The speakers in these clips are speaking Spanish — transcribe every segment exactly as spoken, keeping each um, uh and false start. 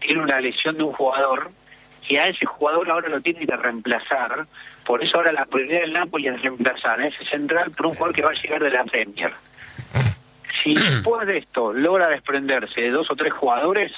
tiene una lesión de un jugador y a ese jugador ahora lo tiene que reemplazar. Por eso ahora la prioridad del Napoli es reemplazar a ese central por un jugador que va a llegar de la Premier. Si después de esto logra desprenderse de dos o tres jugadores,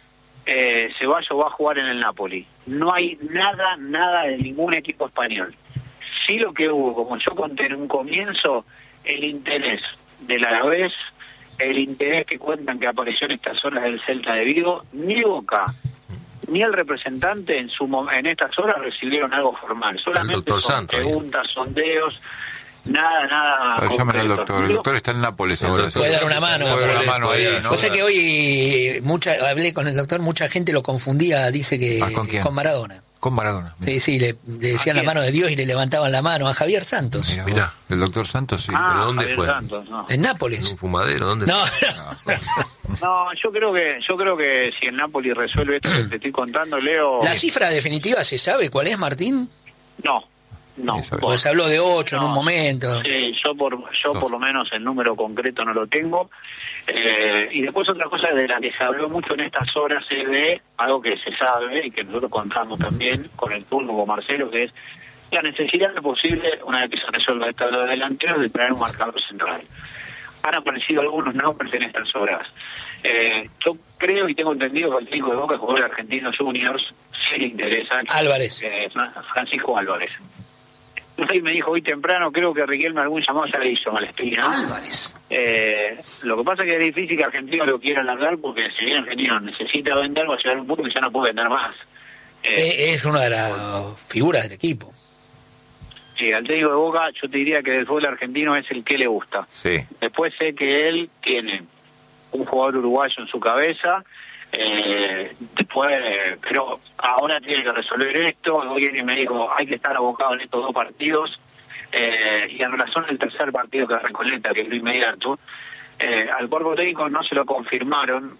eh, Ceballos va a jugar en el Napoli. No hay nada, nada de ningún equipo español. Sí, lo que hubo, como yo conté en un comienzo, el interés del Alavés, el interés que cuentan que apareció en estas horas del Celta de Vigo, ni Boca ni el representante en su en estas horas recibieron algo formal, solamente son Santos, preguntas, sondeos, nada, nada. Pero llamen al doctor, el doctor está en Nápoles ahora. Puede dar una mano. Puede dar una mano ahí, ¿no? Yo sé que hoy mucha hablé con el doctor, mucha gente lo confundía, dice que ¿Ah, con quién? con Maradona. Con Maradona. Mira. Sí, sí, le, le decían la mano de Dios y le levantaban la mano a Javier Santos. Mira, Mirá. el doctor Santos, sí. Ah, ¿Pero dónde Javier fue? Santos, no. En Nápoles. ¿En un fumadero? ¿Dónde No, fue? no. No, yo creo que yo creo que si el Napoli resuelve esto que te estoy contando, Leo. ¿La cifra definitiva se sabe cuál es, Martín? No, no. Eso es. Pues se habló de ocho No. en un momento. Sí, yo por yo No. por lo menos el número concreto no lo tengo. Eh, y después otra cosa de la que se habló mucho en estas horas es de algo que se sabe y que nosotros contamos también con el turno con Marcelo, que es la necesidad de posible, una vez que se resuelva esta de delantero, de traer un marcador central. Han aparecido algunos nombres en estas horas. Eh, yo creo y tengo entendido que el técnico de Boca, el jugador argentino Juniors, sí le interesa. Álvarez. Eh, Francisco Álvarez. Y me dijo hoy temprano, creo que Riquelme algún llamado ya le hizo Malespina. Álvarez. Eh, lo que pasa es que es difícil que Argentino lo quiera alargar, porque si bien Argentino necesita vender, va a llegar a un punto que ya no puede vender más. Eh, Eh, es una de las figuras del equipo. sí, al técnico de Boca yo te diría que del fútbol argentino es el que le gusta. Sí. Después sé que él tiene un jugador uruguayo en su cabeza, eh, después, eh, pero ahora tiene que resolver esto. Hoy alguien me dijo, hay que estar abocado en estos dos partidos, eh, y en relación al tercer partido que Recoleta, que es lo inmediato, eh, al cuerpo técnico no se lo confirmaron,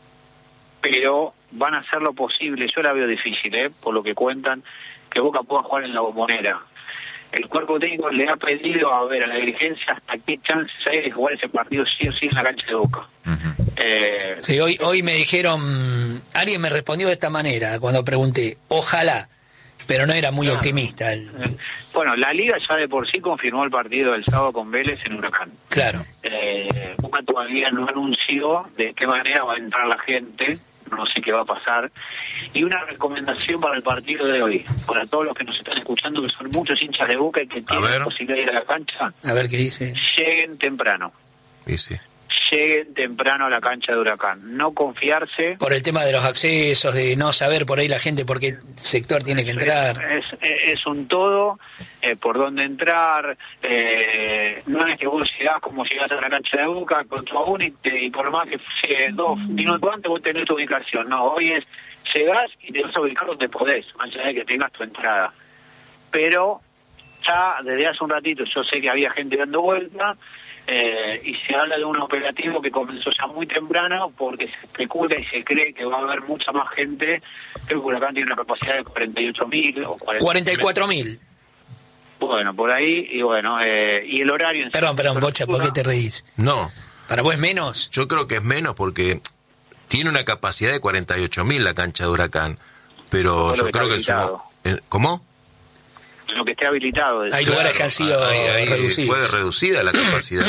pero van a hacer lo posible. Yo la veo difícil, eh, por lo que cuentan, que Boca pueda jugar en la Bombonera. El cuerpo técnico le ha pedido a ver a la dirigencia hasta qué chances hay de jugar ese partido sí o sí en la cancha de Boca. Uh-huh. eh, Sí, hoy, hoy me dijeron, alguien me respondió de esta manera cuando pregunté, ojalá, pero no era muy Claro. optimista. El- eh, bueno, la Liga ya de por sí confirmó el partido del sábado con Vélez en Huracán. claro. Eh, Boca todavía no anunció de qué manera va a entrar la gente, no sé qué va a pasar. Y una recomendación para el partido de hoy, para todos los que nos están escuchando, que son muchos hinchas de Boca y que tienen ver. la posibilidad de ir a la cancha, A ver qué dice. lleguen temprano. Sí, sí. Lleguen temprano a la cancha de Huracán. No confiarse. Por el tema de los accesos, de no saber por ahí la gente por qué sector tiene que entrar. Es, es, es un todo, eh, por dónde entrar. Eh, no es que vos llegás como llegás a la cancha de Boca con tu aún y, te- y por más que llegues dos minutos antes vos tenés tu ubicación. No, hoy es llegás y te vas a ubicar donde podés, más allá de que tengas tu entrada. Pero ya desde hace un ratito yo sé que había gente dando vuelta. Eh, y se habla de un operativo que comenzó ya muy temprano porque se especula y se cree que va a haber mucha más gente. Creo que Huracán tiene una capacidad de cuarenta y ocho mil o cuarenta y cuatro mil. Bueno, por ahí, y bueno, eh, y el horario... en Perdón, perdón, pero- Bocha, ¿por qué te reís? No, ¿Para vos es menos? yo creo que es menos porque tiene una capacidad de cuarenta y ocho mil la cancha de Huracán, pero Todo lo yo que creo que está es un... eh, ¿Cómo? Lo que esté habilitado. Hay lugares que han sido ahí, ahí reducidos. Fue reducida la capacidad.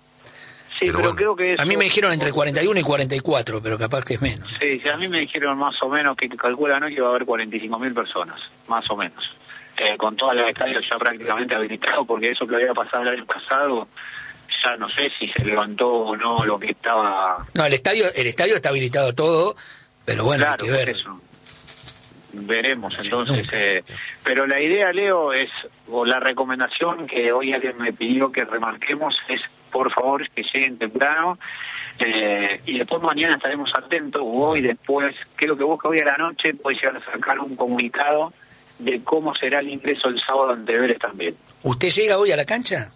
Sí, pero pero, bueno. creo que... A mí eso- me dijeron entre cuarenta y uno y cuarenta y cuatro, pero capaz que es menos. Sí, sí, a mí me dijeron más o menos que calculan hoy que va a haber cuarenta y cinco mil personas, más o menos. Eh, con todas las estadios ya prácticamente habilitados, porque eso que había pasado el año pasado, ya no sé si se levantó o no lo que estaba... No, el estadio el estadio está habilitado todo, pero bueno, claro, hay que ver. por eso. Veremos, Sí, entonces. nunca. Eh, pero la idea, Leo, es, o la recomendación que hoy alguien me pidió que remarquemos es, por favor, que lleguen temprano. Eh, y después mañana estaremos atentos, o hoy después, creo que vos que hoy a la noche podés llegar a sacar un comunicado de cómo será el ingreso el sábado ante Vélez también. ¿Usted llega hoy a la cancha?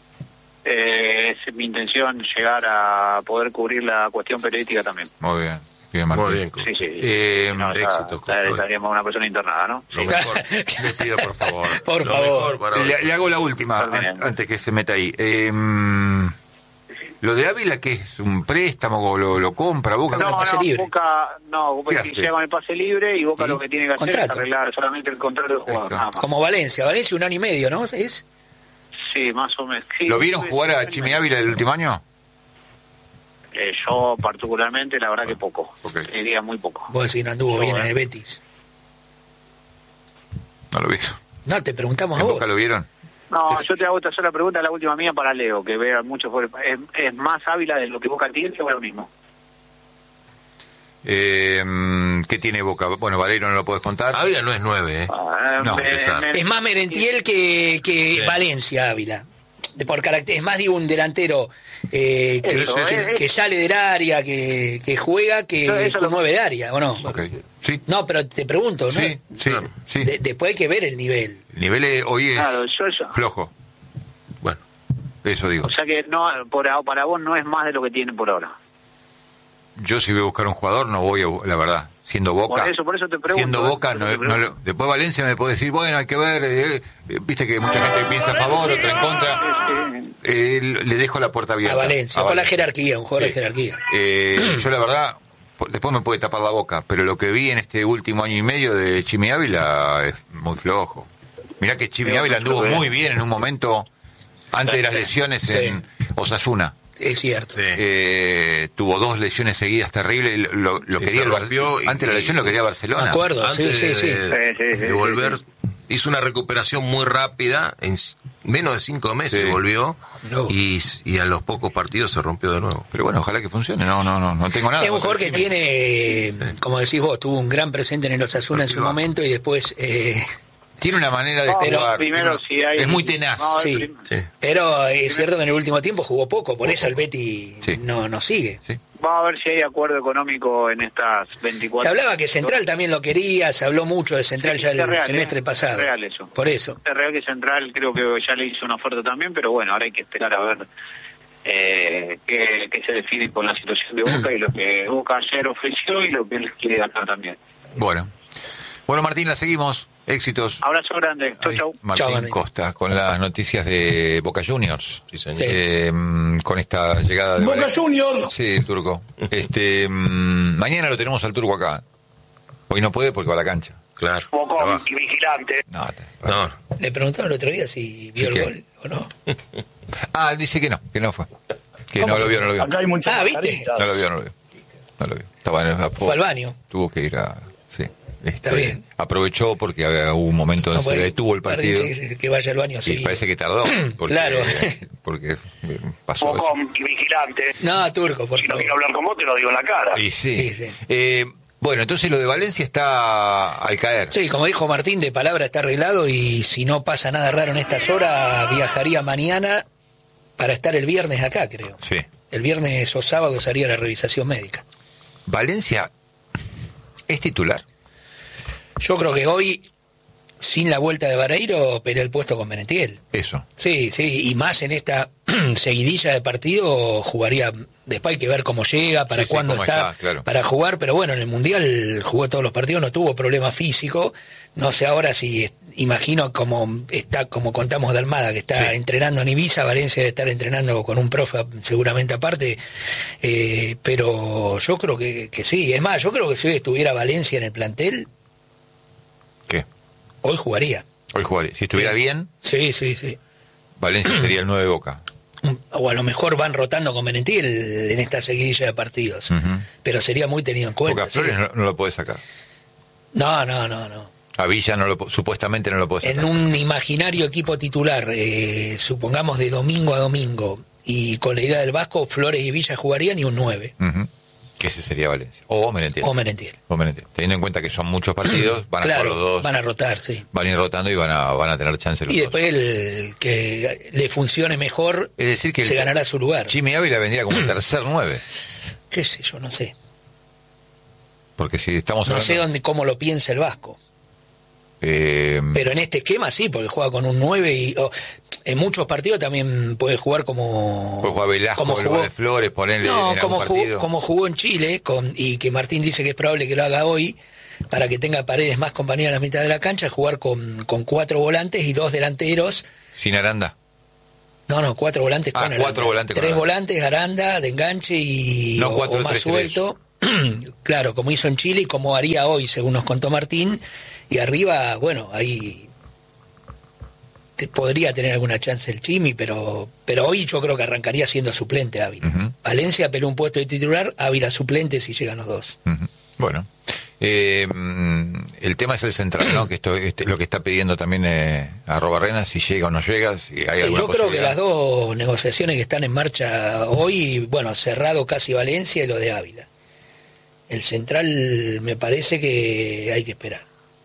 Eh, es mi intención llegar a poder cubrir la cuestión periodística también. Muy bien. Bien, Martín. Muy bien. Sí, sí. Eh, no, ya- éxito, ya Coco. estaríamos una persona internada, ¿no? Lo Sí. mejor. Le pido, por favor. Por Lo favor. mejor para hoy. Le, le hago la última, Está bien. an- antes que se meta ahí. Eh, ¿Lo de Ávila qué es? ¿Un préstamo o lo, lo compra Boca? No, pase no, libre. Boca, no, Boca ¿Qué llega hace? con el pase libre y Boca ¿Sí? lo que tiene que hacer Contrato. es arreglar solamente el contrato de jugador, Esto. nada más. Como Valencia. Valencia un año y medio, ¿no? ¿Es? Sí, más o menos. Sí, ¿Lo vieron sí, jugar a sí, Chimi Ávila el último año? Eh, yo particularmente, la verdad que poco. Ok. Diría muy poco. Vos decís, no anduvo Yo, bien eh. en el Betis. No lo vieron. No, te preguntamos a ¿En vos. Boca lo vieron? No, yo te hago esta sola pregunta, la última mía para Leo, que vea mucho fuera. Es, es más Ávila de lo que Boca tiene o lo mismo. Eh, ¿Qué tiene Boca? Bueno, Valero no lo puedes contar. Ávila no es nueve, ¿eh? Ah, No, me- pesar. me- Es más Merentiel que, que Sí. Valencia, Ávila. De por carácter, es más, digo, un delantero eh, que, Eso, que- eh, que sale del área, que, que juega, que Eso- eso un lo- nueve de área, ¿o no? Ok. Sí. No, pero te pregunto, ¿no? Sí, sí, Claro. sí. De- después hay que ver el nivel. El nivel es- hoy es Claro, yo, yo- flojo. Bueno, Eso digo. o sea que no, por, a- para vos no es más de lo que tiene por ahora. Yo si voy a buscar un jugador no voy a, la verdad, siendo Boca. Por eso- por eso te pregunto, Siendo eh, Boca, por no, eso te no lo- pregunto. después Valencia me puede decir, bueno, hay que ver, eh, eh, viste que mucha gente piensa a favor, otra en contra. Sí, Eh, le dejo la puerta abierta. A Valencia, A por la Valencia. jerarquía, un jugador Sí. de jerarquía. Eh, yo la verdad, po- después me puede tapar la boca, pero lo que vi en este último año y medio de Chimi Ávila es muy flojo. Mirá que Chimi Sí, Ávila mucho anduvo que- muy bien en un momento antes de las lesiones Sí. en Osasuna. Es cierto. sí. Eh, tuvo dos lesiones seguidas terribles. Lo, lo Sí, quería se el Bar- rompió y- antes de la lesión lo quería Barcelona. Me acuerdo, Antes sí, sí, sí. de, Sí, sí, sí, de sí, volver, sí. hizo una recuperación muy rápida, en s- menos de cinco meses Sí. volvió Mirá vos. y, y a los pocos partidos se rompió de nuevo. Pero bueno, ojalá que funcione. No, no, no, no tengo nada. Es un jugador contra que Chimi. tiene, eh, como decís vos, tuvo un gran presente en el Osasuna en su Perfil bajo. momento y después... Eh, Tiene una manera de No, pero jugar. primero tiene- si hay- Es muy tenaz. No, Sí. prim- Sí. pero es cierto que en el último tiempo jugó poco, por eso el Betty Sí. no, no sigue. Sí. Vamos a ver si hay acuerdo económico en estas veinticuatro. Se hablaba que Central también lo quería, se habló mucho de Central Sí, ya es el real, semestre eh, pasado. es real eso. Por eso. Es real que Central creo que ya le hizo una oferta también, pero bueno, ahora hay que esperar a ver eh, qué, qué se define con la situación de Boca y lo que Boca ayer ofreció y lo que él quiere ganar también. Bueno. Bueno, Martín, la seguimos. Éxitos. Abrazo grande. Chau, Ahí, chau. Martín Chau, Martín. Costa con las noticias de Boca Juniors. Sí, señor. Sí. Eh, mm, con esta llegada de Boca Valencia. Juniors. Sí, el turco. Este, mm, mañana lo tenemos al turco acá. Hoy no puede porque va a la cancha. Claro. Poco trabaja. vigilante. No, te- No, Le preguntaron el otro día si vio Sí, el ¿qué? gol o no. Ah, dice que no, que no fue. Que ¿Cómo no lo que vio, no lo vio. Acá hay muchas Ah, ¿viste? mascaritas. No lo vio, no lo vio. No lo vio. Estaba en el, Fue al baño. Tuvo que ir a... Sí. Este, Está bien. Aprovechó porque había- hubo un momento donde No, se pues, detuvo el partido. parece que vaya al baño Sí, así. parece que tardó. Porque, Claro. Porque eh, pasó eso. vigilante. No, Turco, por favor. hablar con vos, te lo digo en la cara. Y sí. Sí, sí. Eh, bueno, entonces lo de Valencia está al caer. Sí, como dijo Martín, de palabra está arreglado y si no pasa nada raro en estas horas, viajaría mañana para estar el viernes acá, creo. Sí. El viernes o sábado sería la revisación médica. Valencia es titular. Yo creo que hoy, sin la vuelta de Vareiro, pelea el puesto con Benetiel. Eso. Sí, sí, y más en esta seguidilla de partido jugaría, después hay que ver cómo llega, para Sí, sí, cuándo cómo está, está, claro. para jugar, pero bueno, en el Mundial jugó todos los partidos, no tuvo problema físico, no sé ahora si, imagino como está, como contamos de Almada, que está Sí. entrenando en Ibiza, Valencia debe estar entrenando con un profe seguramente aparte, eh, pero yo creo que, que sí, es más, yo creo que si hoy estuviera Valencia en el plantel, ¿Qué? hoy jugaría. Hoy jugaría. Si estuviera bien, Sí, sí, sí. Valencia sería el nueve Boca. O a lo mejor van rotando con Benetiel en esta seguidilla de partidos. Ujú. Pero sería muy tenido en cuenta. Boca Flores sí. no, no lo puede sacar. No, no, no, no. A Villa no lo, po- supuestamente no lo puede sacar. En un imaginario equipo titular, eh, supongamos de domingo a domingo, y con la idea del Vasco, Flores y Villa jugarían y un nueve. Ujú. Que ese sería Valencia. O Menentiel. O Benetiel. O Menentiel. Teniendo en cuenta que son muchos partidos, van a Claro, jugar los dos. van a rotar, sí. Van a ir rotando y van a, van a tener chance los Y dos. después el que le funcione mejor Es decir que el- se ganará su lugar. Jimmy Ávila vendría como tercer nueve. ¿Qué sé yo? No sé. Porque si estamos No hablando... sé dónde, cómo lo piensa el Vasco. eh, Pero en este esquema sí, porque juega con un nueve y o, en muchos partidos también puede jugar como... puede jugar Velasco, como en lugar de Flores, ponerle No, en como algún jugó, partido. como jugó en Chile, con, y que Martín dice que es probable que lo haga hoy, para que tenga Paredes más compañía en la mitad de la cancha, jugar con, con cuatro volantes y dos delanteros. Sin Aranda. No, no, cuatro volantes Ah, con Aranda. cuatro volantes con Tres Aranda. volantes, Aranda, de enganche y No, o- cuatro, o más tres, suelto. Claro, como hizo en Chile y como haría hoy, según nos contó Martín. Y arriba, bueno, ahí te- podría tener alguna chance el Chimi, pero pero hoy yo creo que arrancaría siendo suplente Ávila. Ujú. Valencia pelea un puesto de titular, Ávila suplente si llegan los dos. Ujú. Bueno, eh, mm, el tema es el central, ¿no? Que esto este, lo que está pidiendo también eh, arroba Rena, si llega o no llega, si hay alguna Yo creo que posibilidad. las dos negociaciones que están en marcha hoy, bueno, cerrado casi Valencia y lo de Ávila. El central me parece que hay que esperar.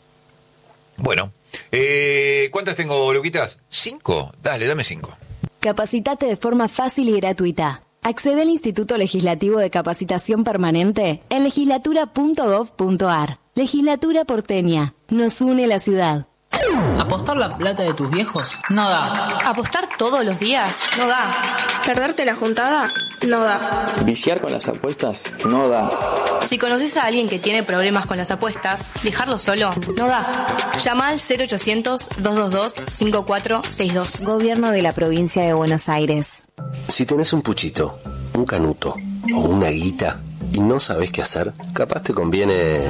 Bueno, eh, ¿cuántas tengo, Luquitas? ¿Cinco? Dale, dame cinco. Capacitate de forma fácil y gratuita. Accede al Instituto Legislativo de Capacitación Permanente en legislatura punto gov punto ar. Legislatura porteña. Nos une la ciudad. ¿Apostar la plata de tus viejos? No da. ¿Apostar todos los días? No da. ¿Perderte la juntada? No da. Viciar con las apuestas no da. Si conoces a alguien que tiene problemas con las apuestas, dejarlo solo no da. Llama al cero ochocientos, dos dos dos, cinco cuatro seis dos. Gobierno de la Provincia de Buenos Aires. Si tenés un puchito, un canuto o una guita y no sabés qué hacer, capaz te conviene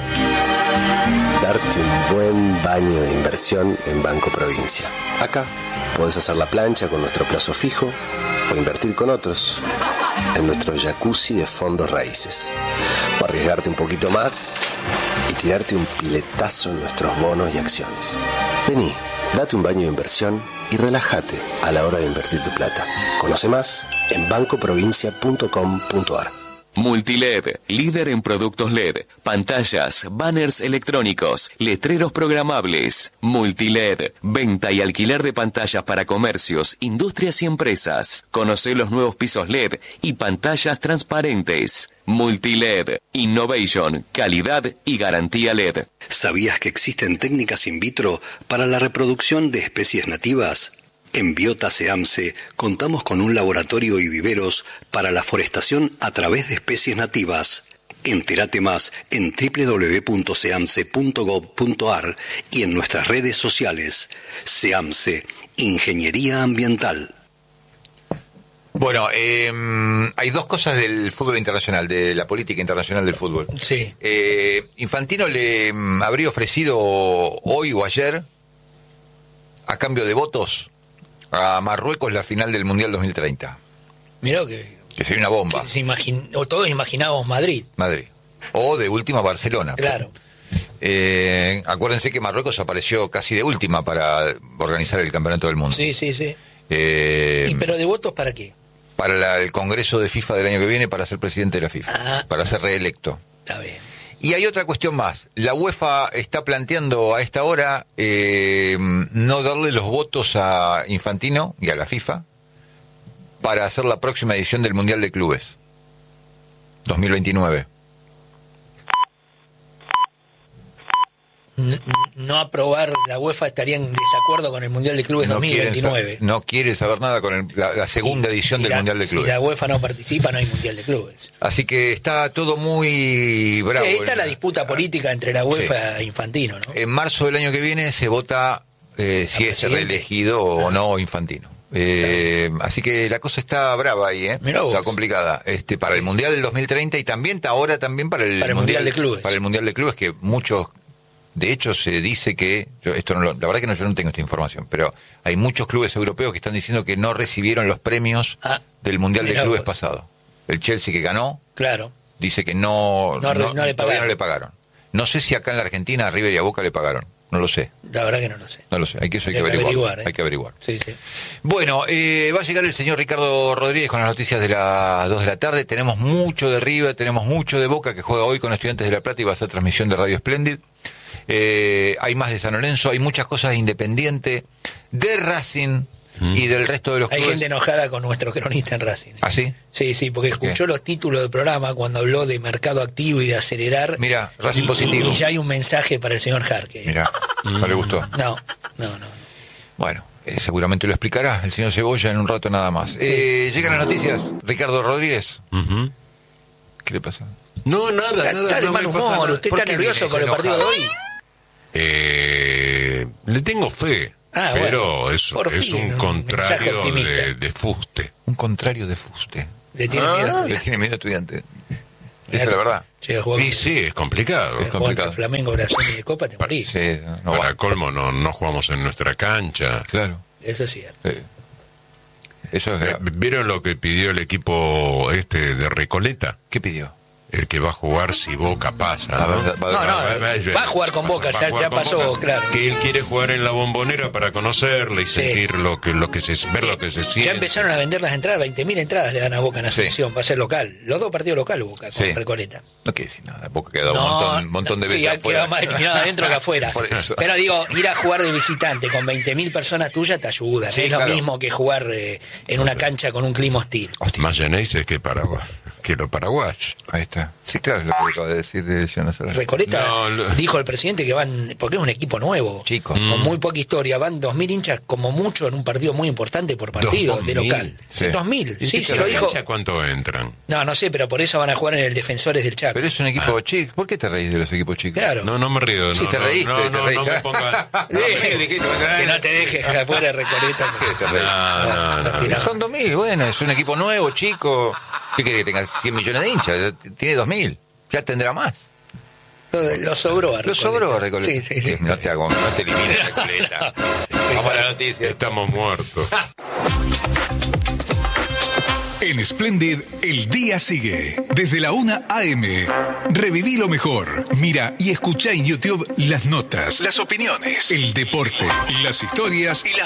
darte un buen baño de inversión en Banco Provincia. Acá podés hacer la plancha con nuestro plazo fijo o invertir con otros en nuestro jacuzzi de fondos raíces. O arriesgarte un poquito más y tirarte un piletazo en nuestros bonos y acciones. Vení, date un baño de inversión y relájate a la hora de invertir tu plata. Conoce más en banco provincia punto com punto ar. Multiled, líder en productos L E D, pantallas, banners electrónicos, letreros programables. Multiled, venta y alquiler de pantallas para comercios, industrias y empresas. Conoce los nuevos pisos L E D y pantallas transparentes. Multiled, innovation, calidad y garantía L E D. ¿Sabías que existen técnicas in vitro para la reproducción de especies nativas? En Biota SEAMSE contamos con un laboratorio y viveros para la forestación a través de especies nativas. Entérate más en doble u doble u doble u punto seamse punto gov punto ar y en nuestras redes sociales. SEAMSE, Ingeniería Ambiental. Bueno, eh, hay dos cosas del fútbol internacional, de la política internacional del fútbol. Sí. Eh, Infantino le mm, habría ofrecido hoy o ayer, a cambio de votos, a Marruecos la final del Mundial dos mil treinta. Mirá que... Que sería una bomba. que se imagin- o todos imaginábamos Madrid. Madrid. O de última Barcelona. Claro. Eh, acuérdense que Marruecos apareció casi de última para organizar el Campeonato del Mundo. Sí, sí, sí. Eh, ¿Y pero de votos para qué? para la- el Congreso de FIFA del año que viene para ser presidente de la FIFA. Ah. Para ser reelecto. Está bien. Y hay otra cuestión más. La UEFA está planteando a esta hora eh, no darle los votos a Infantino y a la FIFA para hacer la próxima edición del Mundial de Clubes dos mil veintinueve. N- no aprobar la UEFA estaría en desacuerdo con el Mundial de Clubes No quieren sa- dos mil veintinueve. no quiere saber nada con el- la, la segunda Y- edición y del la- Mundial de Clubes. Si la UEFA no participa, no hay Mundial de Clubes. Así que está todo muy bravo. Ahí está El- la disputa política entre la UEFA e Infantino, ¿no? En marzo del año que viene se vota eh, si es presidente. reelegido o no Infantino. Eh, así que la cosa está brava ahí, ¿eh? Mirá vos. Está complicada. Este, para el Mundial del dos mil treinta y también ahora también para el, Para el Mundial de Clubes. Para el Mundial de Clubes, que muchos, de hecho se dice que, yo esto no lo- la verdad que no, yo no tengo esta información, pero hay muchos clubes europeos que están diciendo que no recibieron los premios Ah, del Mundial de mirá Clubes vos. pasado. El Chelsea que ganó Claro. dice que no, No, no le todavía pagaron. no le pagaron. No sé si acá en la Argentina a River y a Boca le pagaron. No lo sé. La verdad que no lo sé. No lo sé, hay que, eso hay que Habría que averiguar. averiguar, ¿eh? Hay que averiguar. Sí, sí. Bueno, eh, va a llegar el señor Ricardo Rodríguez con las noticias de las dos de la tarde. Tenemos mucho de River, tenemos mucho de Boca, que juega hoy con Estudiantes de La Plata y va a ser transmisión de Radio Splendid. Eh, hay más de San Lorenzo, hay muchas cosas de Independiente, de Racing y del resto de los Hay clubes. gente enojada con nuestro cronista en Racing. ¿Ah, sí? Sí, sí, porque ¿Por qué? escuchó los títulos del programa cuando habló de mercado activo y de acelerar. Mira, Racing y, positivo. Y, y ya hay un mensaje para el señor Jarque. Mira, no le gustó. No, no, no. Bueno, eh, seguramente lo explicará el señor Cebolla en un rato nada más. Eh, llegan las noticias. Ricardo Rodríguez. Ujú. ¿Qué le pasa? No, nada, Está, nada. está de no mal me pasa humor. nada. ¿Usted ¿Por está qué nervioso vienes con el partido de enojado? hoy? Eh, le tengo fe. Ah, pero bueno, es, por es fin, un un contrario mensaje de, de fuste. Un contrario de fuste. Le tiene Ah, miedo. le tiene miedo a Estudiantes. Esa es la verdad. Llega a jugar Y sí, es complicado. Es complicado. Flamengo, Brasil y de Copa, te morís. Sí, no Para va. colmo, no, no jugamos en nuestra cancha. Claro. Eso es cierto. Sí. Eso es Eh, grave. ¿Vieron lo que pidió el equipo este de Recoleta? ¿Qué pidió? El que va a jugar si Boca pasa. A ¿no? ver, va- No, no, va- va a jugar con Boca, va a ya, jugar ya con pasó, Boca, claro. Que él quiere jugar en la Bombonera para conocerle y Sí. sentir lo que lo que se ver lo que se siente. Ya empezaron a vender las entradas, veinte mil entradas le dan a Boca en la Sí. selección, va a ser local. Los dos partidos locales Boca con Sí. Recoleta. No quiere decir nada. Boca queda un montón, un montón de sí, veces ha afuera. quedado más eliminado adentro que afuera. Por eso. Pero digo, ir a jugar de visitante con veinte mil personas tuyas te ayuda. Sí, es claro. lo mismo que jugar eh, en una cancha con un clima hostil. Más Geneise que Paraguay, que los paraguayos. Ahí está. Sí, claro, es lo que acaba de decir de Jonas Araya. Recoleta No, lo- dijo el presidente que van, porque es un equipo nuevo, Chico. con Mm. muy poca historia, van dos mil hinchas como mucho en un partido muy importante por partido Dos de mil, local. sí. dos mil, ¿Y sí, qué se la lo dijo. cancha cuánto entran? No, no sé, pero por eso van a jugar en el Defensores del Chaco. Pero es un equipo chico. ¿Por qué te reís de los equipos chicos? Claro. No, no me río. Sí, no, te no, reíste, no, te no, reíste. no me ponga. Eh, que no te dejes afuera de Recoleta. ¿Qué te reís? No, no, no. Lo tiramos. Son dos mil, bueno, es un equipo nuevo, chico. ¿Qué quiere que tenga cien millones de hinchas? Tiene dos mil. Ya tendrá más. Lo, lo sobró a Lo Recoleta. sobró Recoleta. Sí, sí, sí. No te hago, no te elimines Recoleta. Vamos a la noticia. Estamos muertos. En Splendid, el día sigue. Desde la una a eme. Reviví lo mejor. Mira y escucha en YouTube las notas, las opiniones, el deporte, las historias y las